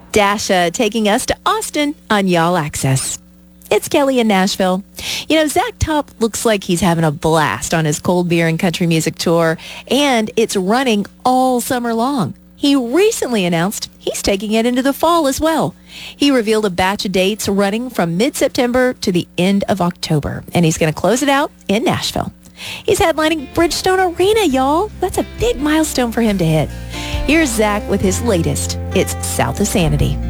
Dasha taking us to Austin on Y'all Access. It's Kelly in Nashville. You know, Zach Top looks like he's having a blast on his cold beer and country music tour, and it's running all summer long. He recently announced he's taking it into the fall as well. He revealed a batch of dates running from mid-September to the end of October, and he's going to close it out in Nashville. He's headlining Bridgestone Arena, y'all. That's a big milestone for him to hit. Here's Zach with his latest. It's South of Sanity.